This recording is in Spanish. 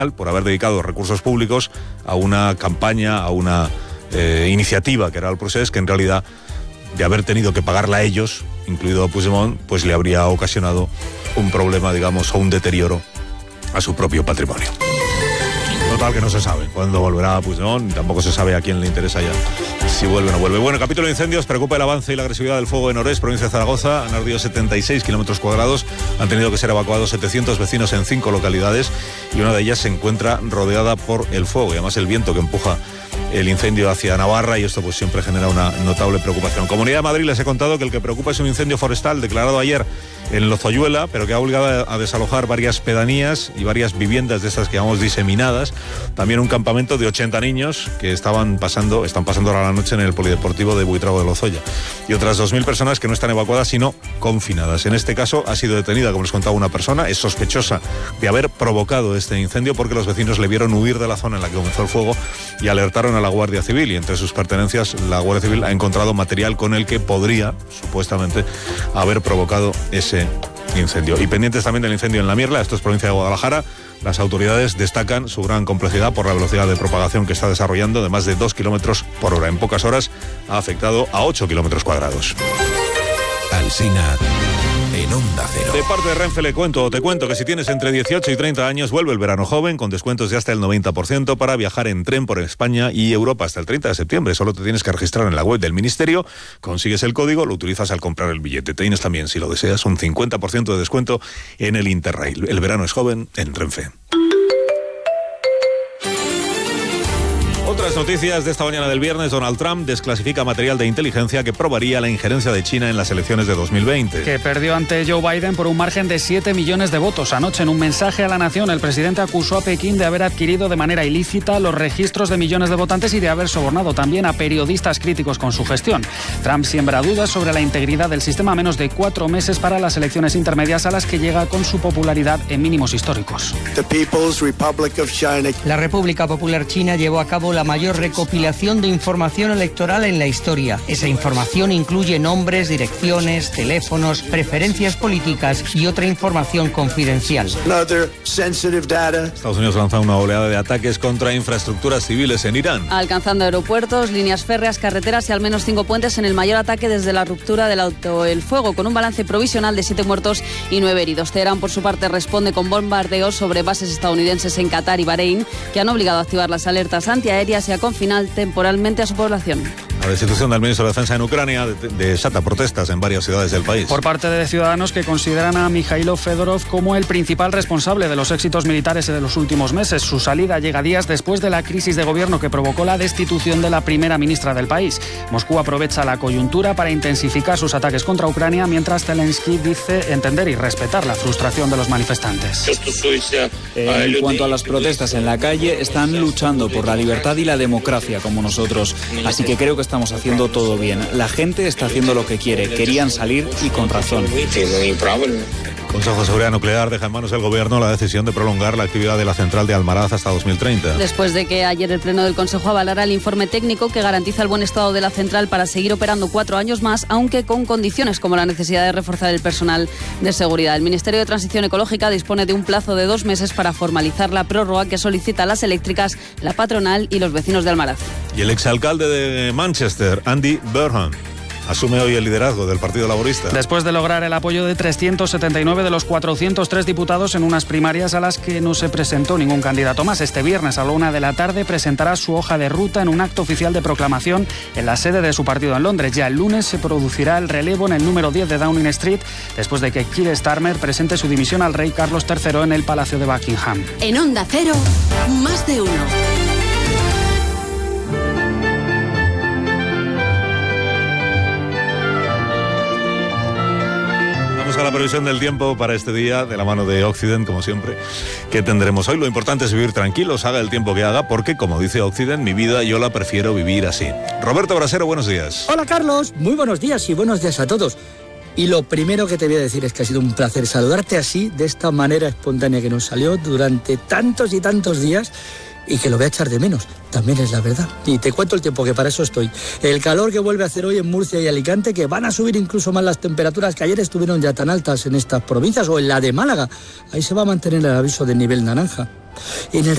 por haber dedicado recursos públicos a una campaña, a una iniciativa que era el Procés, que en realidad, de haber tenido que pagarla a ellos, incluido a Puigdemont, pues le habría ocasionado un problema, digamos, o un deterioro a su propio patrimonio. Total, que no se sabe cuándo volverá Puigdemont, tampoco se sabe a quién le interesa ya si vuelve o no vuelve. Bueno, capítulo de incendios, preocupa el avance y la agresividad del fuego en Orés, provincia de Zaragoza. Han ardido 76 kilómetros cuadrados, han tenido que ser evacuados 700 vecinos en 5 localidades y una de ellas se encuentra rodeada por el fuego y además el viento que empuja el incendio hacia Navarra, y esto pues siempre genera una notable preocupación. Comunidad de Madrid les he contado que el que preocupa es un incendio forestal declarado ayer en Lozoyuela, pero que ha obligado a desalojar varias pedanías y varias viviendas de estas que llamamos diseminadas. También un campamento de 80 niños que están pasando ahora la noche en el polideportivo de Buitrago de Lozoya. Y otras 2.000 personas que no están evacuadas sino confinadas. En este caso ha sido detenida, como les contaba, una persona. Es sospechosa de haber provocado este incendio porque los vecinos le vieron huir de la zona en la que comenzó el fuego y alertaron a la Guardia Civil. Y entre sus pertenencias, la Guardia Civil ha encontrado material con el que podría, supuestamente, haber provocado ese incendio. Y pendientes también del incendio en La Mierla, esto es provincia de Guadalajara. Las autoridades destacan su gran complejidad por la velocidad de propagación que está desarrollando de más de 2 kilómetros por hora. En pocas horas ha afectado a 8 kilómetros cuadrados. Alsina en Onda Cero. De parte de Renfe te cuento que si tienes entre 18 y 30 años, vuelve el verano joven con descuentos de hasta el 90% para viajar en tren por España y Europa hasta el 30 de septiembre. Solo te tienes que registrar en la web del Ministerio, consigues el código, lo utilizas al comprar el billete. Tienes también, si lo deseas, un 50% de descuento en el Interrail. El verano es joven en Renfe. Otras noticias de esta mañana del viernes: Donald Trump desclasifica material de inteligencia que probaría la injerencia de China en las elecciones de 2020. Que perdió ante Joe Biden por un margen de 7 millones de votos. Anoche, en un mensaje a la nación, el presidente acusó a Pekín de haber adquirido de manera ilícita los registros de millones de votantes y de haber sobornado también a periodistas críticos con su gestión. Trump siembra dudas sobre la integridad del sistema a menos de 4 meses para las elecciones intermedias, a las que llega con su popularidad en mínimos históricos. La República Popular China llevó a cabo la mayor recopilación de información electoral en la historia. Esa información incluye nombres, direcciones, teléfonos, preferencias políticas y otra información confidencial. Estados Unidos lanza una oleada de ataques contra infraestructuras civiles en Irán, alcanzando aeropuertos, líneas férreas, carreteras y al menos 5 puentes, en el mayor ataque desde la ruptura del alto el fuego, con un balance provisional de 7 muertos y 9 heridos. Teherán, por su parte, responde con bombardeos sobre bases estadounidenses en Qatar y Bahrein, que han obligado a activar las alertas antiaéreas y a confinar temporalmente a su población. La destitución del ministro de Defensa en Ucrania desata protestas en varias ciudades del país. Por parte de ciudadanos que consideran a Mikhailo Fedorov como el principal responsable de los éxitos militares de los últimos meses. Su salida llega días después de la crisis de gobierno que provocó la destitución de la primera ministra del país. Moscú aprovecha la coyuntura para intensificar sus ataques contra Ucrania, mientras Zelensky dice entender y respetar la frustración de los manifestantes. En cuanto a las protestas en la calle, están luchando por la libertad y la democracia como nosotros. Así que creo que estamos haciendo todo bien. La gente está haciendo lo que quiere. Querían salir y con razón. El Consejo de Seguridad Nuclear deja en manos del Gobierno la decisión de prolongar la actividad de la central de Almaraz hasta 2030. Después de que ayer el Pleno del Consejo avalara el informe técnico que garantiza el buen estado de la central para seguir operando 4 años más, aunque con condiciones como la necesidad de reforzar el personal de seguridad. El Ministerio de Transición Ecológica dispone de un plazo de 2 meses para formalizar la prórroga que solicitan las eléctricas, la patronal y los vecinos de Almaraz. Y el exalcalde de Manchester, Andy Burnham, asume hoy el liderazgo del Partido Laborista. Después de lograr el apoyo de 379 de los 403 diputados en unas primarias a las que no se presentó ningún candidato más, este viernes a la 1 de la tarde presentará su hoja de ruta en un acto oficial de proclamación en la sede de su partido en Londres. Ya el lunes se producirá el relevo en el número 10 de Downing Street, después de que Keir Starmer presente su dimisión al rey Carlos III en el Palacio de Buckingham. En Onda Cero, más de uno. A la previsión del tiempo para este día, de la mano de Occident, como siempre, que tendremos hoy. Lo importante es vivir tranquilos, haga el tiempo que haga, porque, como dice Occident, mi vida yo la prefiero vivir así. Roberto Brasero, buenos días. Hola, Carlos, muy buenos días y buenos días a todos. Y lo primero que te voy a decir es que ha sido un placer saludarte así, de esta manera espontánea que nos salió durante tantos y tantos días, y que lo voy a echar de menos, también es la verdad. Y te cuento el tiempo, que para eso estoy. El calor que vuelve a hacer hoy en Murcia y Alicante, que van a subir incluso más las temperaturas que ayer estuvieron ya tan altas en estas provincias, o en la de Málaga. Ahí se va a mantener el aviso de nivel naranja. En el